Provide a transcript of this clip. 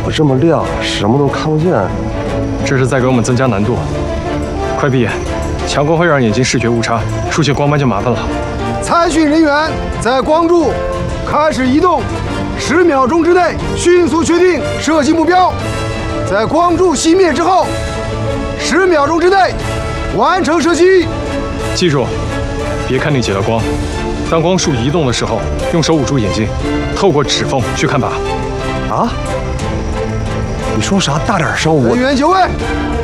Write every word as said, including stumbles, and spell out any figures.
可这么亮，什么都看不见。 这是在给我们增加难度。快闭眼，强光会让眼睛视觉误差，出现光斑就麻烦了。 参训人员在光柱开始移动，十秒钟之内迅速确定射击目标。在光柱熄灭之后，十秒钟之内完成射击。 记住，别看那几道光。 当光束移动的时候，用手捂住眼睛，透过指缝去看靶。 啊？你说啥？大点声！我人员就位。